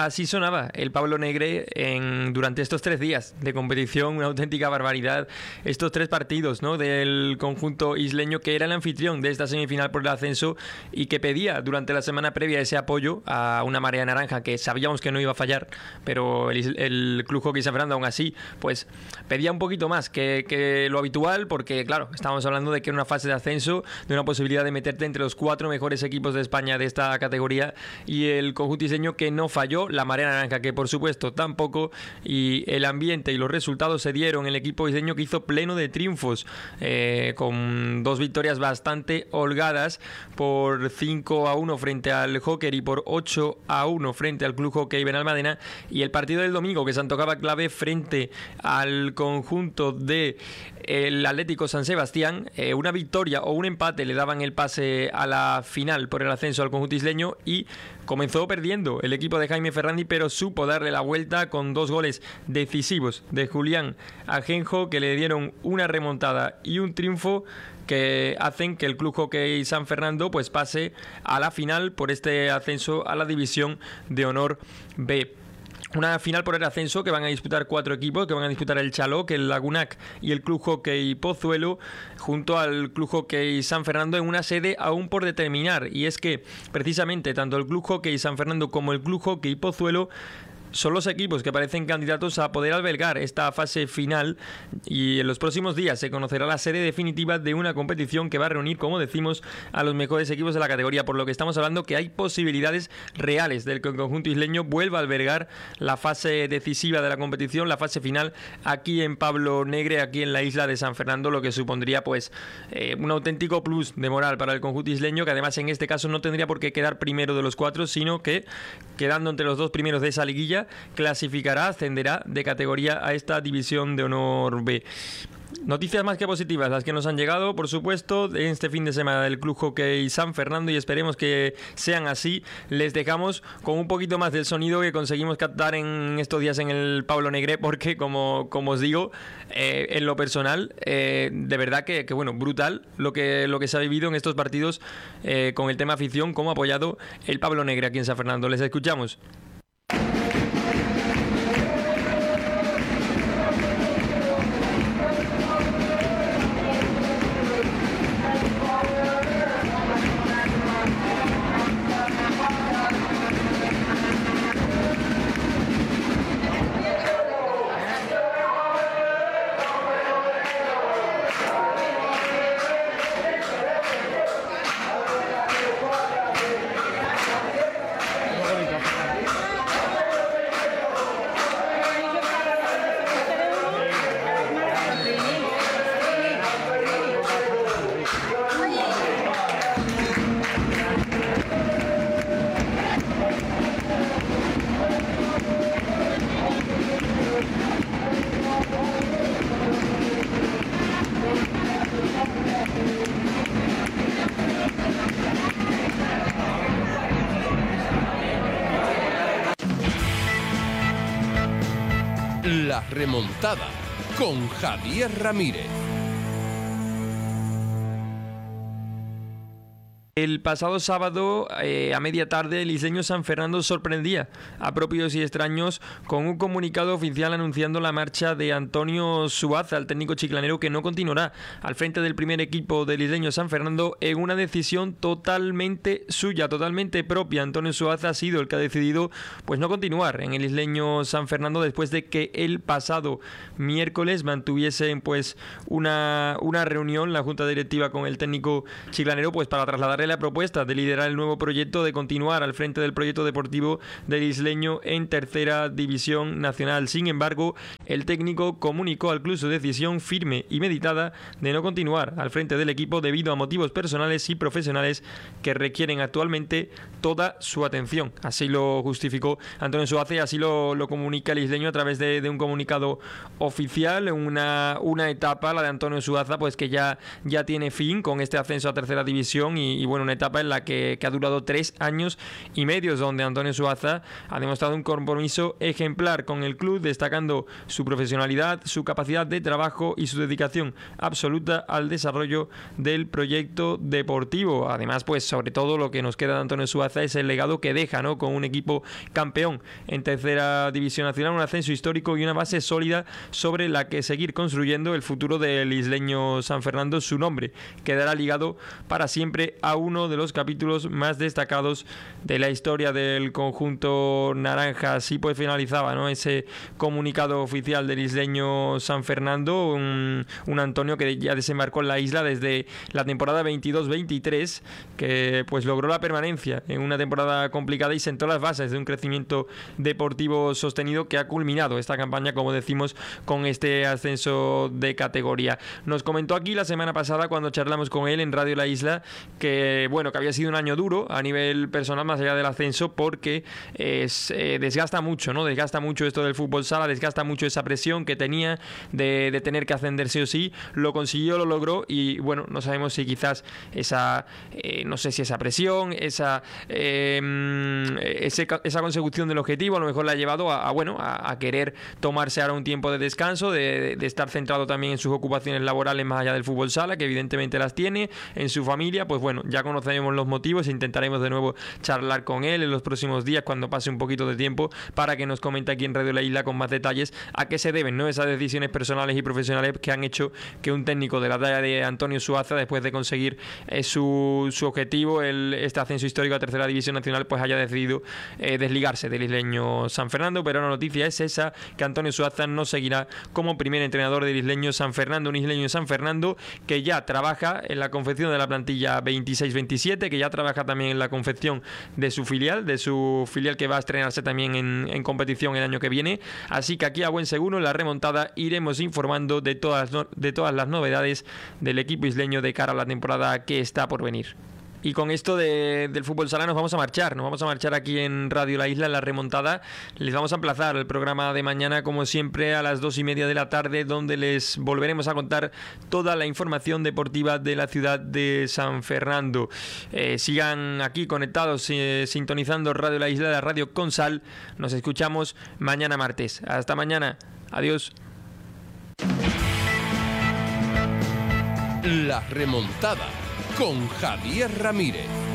Así sonaba el Pablo Negre durante estos 3 días de competición, una auténtica barbaridad. Estos 3 partidos, ¿no?, del conjunto isleño, que era el anfitrión de esta semifinal por el ascenso y que pedía durante la semana previa ese apoyo a una marea naranja que sabíamos que no iba a fallar, pero el Club Hockey San Fernando aún así pues pedía un poquito más que lo habitual, porque claro, estábamos hablando de que era una fase de ascenso, de una posibilidad de meterte entre los 4 mejores equipos de España de esta categoría, y el conjunto isleño que no falló, la marea naranja que por supuesto tampoco, y el ambiente y los resultados se dieron. El equipo isleño que hizo pleno de triunfos, con 2 victorias bastante holgadas, por 5-1 frente al Hockey y por 8-1 frente al Club Hockey Benalmádena, y el partido del domingo que se antojaba clave frente al conjunto de el Atlético San Sebastián, una victoria o un empate le daban el pase a la final por el ascenso al conjunto isleño, y comenzó perdiendo el equipo de Jaime Ferrandi, pero supo darle la vuelta con 2 goles decisivos de Julián Ajenjo, que le dieron una remontada y un triunfo que hacen que el Club Hockey San Fernando pues pase a la final por este ascenso a la División de Honor B. Una final por el ascenso que van a disputar 4 equipos, que van a disputar el Chaloc, el Lagunac y el Club Hockey Pozuelo, junto al Club Hockey San Fernando, en una sede aún por determinar. Y es que precisamente tanto el Club Hockey San Fernando como el Club Hockey Pozuelo son los equipos que parecen candidatos a poder albergar esta fase final, y en los próximos días se conocerá la sede definitiva de una competición que va a reunir, como decimos, a los mejores equipos de la categoría, por lo que estamos hablando que hay posibilidades reales del que el conjunto isleño vuelva a albergar la fase decisiva de la competición, la fase final, aquí en Pablo Negre, aquí en la isla de San Fernando, lo que supondría pues un auténtico plus de moral para el conjunto isleño, que además en este caso no tendría por qué quedar primero de los 4, sino que quedando entre los 2 primeros de esa liguilla clasificará, ascenderá de categoría a esta División de Honor B. Noticias más que positivas las que nos han llegado, por supuesto, en este fin de semana del Club Hockey San Fernando, y esperemos que sean así. Les dejamos con un poquito más del sonido que conseguimos captar en estos días en el Pablo Negre, porque como os digo, en lo personal, de verdad que bueno, brutal lo que se ha vivido en estos partidos, con el tema afición, cómo ha apoyado el Pablo Negre aquí en San Fernando. Les escuchamos. La remontada con Javier Ramírez. El pasado sábado, a media tarde, el isleño San Fernando sorprendía a propios y extraños con un comunicado oficial anunciando la marcha de Antonio Suaza, el técnico chiclanero, que no continuará al frente del primer equipo del isleño San Fernando, en una decisión totalmente suya, totalmente propia. Antonio Suaza ha sido el que ha decidido pues no continuar en el isleño San Fernando, después de que el pasado miércoles mantuviesen pues una reunión la junta directiva con el técnico chiclanero, pues para trasladarle la propuesta de liderar el nuevo proyecto, de continuar al frente del proyecto deportivo del isleño en tercera división nacional. Sin embargo, el técnico comunicó al club su decisión firme y meditada de no continuar al frente del equipo debido a motivos personales y profesionales que requieren actualmente toda su atención. Así lo justificó Antonio Suaza y así lo comunica el isleño a través de un comunicado oficial. Una etapa, la de Antonio Suaza, pues que ya tiene fin con este ascenso a tercera división, y bueno, una etapa en la que ha durado 3 años y medio, donde Antonio Suaza ha demostrado un compromiso ejemplar con el club, destacando su profesionalidad, su capacidad de trabajo y su dedicación absoluta al desarrollo del proyecto deportivo. Además, pues sobre todo lo que nos queda de Antonio Suaza es el legado que deja, ¿no?, con un equipo campeón en tercera división nacional, un ascenso histórico y una base sólida sobre la que seguir construyendo el futuro del isleño San Fernando. Su nombre quedará ligado para siempre a uno de los capítulos más destacados de la historia del conjunto naranja. Así pues finalizaba, ¿no?, ese comunicado oficial del isleño San Fernando, un Antonio que ya desembarcó en la isla desde la temporada 22-23, que pues logró la permanencia en una temporada complicada y sentó las bases de un crecimiento deportivo sostenido que ha culminado esta campaña, como decimos, con este ascenso de categoría. Nos comentó aquí la semana pasada, cuando charlamos con él en Radio La Isla, que bueno, que había sido un año duro a nivel personal, más allá del ascenso, porque desgasta mucho, ¿no? Desgasta mucho esto del fútbol sala, desgasta mucho esa presión que tenía de tener que ascender sí o sí. Lo consiguió, lo logró, y bueno, no sabemos si quizás esa no sé si esa presión, esa consecución del objetivo a lo mejor la ha llevado a querer tomarse ahora un tiempo de descanso, de estar centrado también en sus ocupaciones laborales más allá del fútbol sala, que evidentemente las tiene, en su familia. Pues bueno, ya conoceremos los motivos, intentaremos de nuevo charlar con él en los próximos días cuando pase un poquito de tiempo, para que nos comente aquí en Radio La Isla con más detalles a qué se deben, ¿no?, esas decisiones personales y profesionales que han hecho que un técnico de la talla de Antonio Suaza, después de conseguir su objetivo, este ascenso histórico a tercera división nacional, pues haya decidido desligarse del isleño San Fernando. Pero la noticia es esa, que Antonio Suaza no seguirá como primer entrenador del isleño San Fernando, un isleño San Fernando que ya trabaja en la confección de la plantilla 26-27, que ya trabaja también en la confección de su filial que va a estrenarse también en competición el año que viene. Así que aquí, a buen seguro, en la remontada iremos informando de todas las novedades del equipo isleño de cara a la temporada que está por venir. Y con esto del fútbol sala nos vamos a marchar aquí en Radio La Isla, en la remontada. Les vamos a emplazar el programa de mañana, como siempre, a las 2:30 de la tarde, donde les volveremos a contar toda la información deportiva de la ciudad de San Fernando. Sigan aquí conectados, sintonizando Radio La Isla, la radio con sal. Nos escuchamos mañana martes. Hasta mañana. Adiós. La remontada con Javier Ramírez.